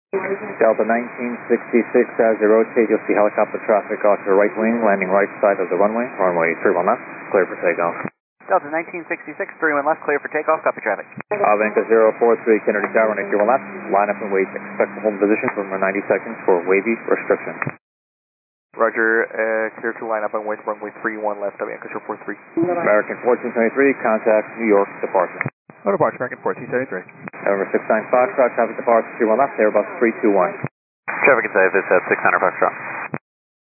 Delta 1966, as you rotate, you'll see helicopter traffic off your right wing, landing right side of the runway 31 left, clear for takeoff. Delta 1966, 31 left, clear for takeoff, copy traffic. Avianca 043, Kennedy Tower, 181 left, line up and wait, expect to hold position for 90 seconds for wavy restriction. Roger, clear to line up and wait, runway 31 left, Avianca 043. American 1473, contact New York departure. No departure, American 1473. November 69 Foxtrot, traffic departure 31 left, Airbus 321. Traffic inside, this at 600 Foxtrot.